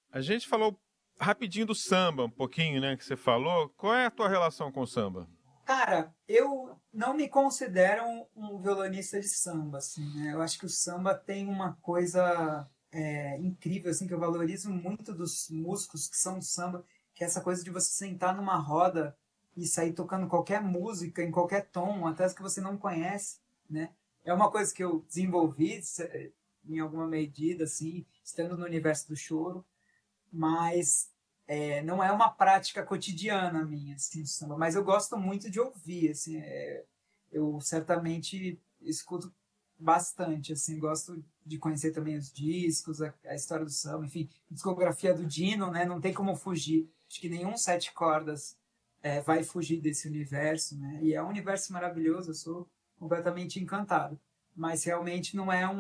A gente falou rapidinho do samba, um pouquinho, né, que você falou. Qual é a tua relação com o samba? Cara, eu não me considero um violonista de samba, assim, né? Eu acho que o samba tem uma coisa incrível, assim, que eu valorizo muito dos músicos que são do samba, que é essa coisa de você sentar numa roda e sair tocando qualquer música, em qualquer tom, até as que você não conhece, né? É uma coisa que eu desenvolvi em alguma medida, assim, estando no universo do choro, mas não é uma prática cotidiana minha, assim, samba, mas eu gosto muito de ouvir, assim, eu certamente escuto bastante, assim, gosto de conhecer também os discos, a história do samba, enfim, discografia do Dino, né, não tem como fugir, acho que nenhum sete cordas vai fugir desse universo, né, e é um universo maravilhoso, eu sou completamente encantado, mas realmente não é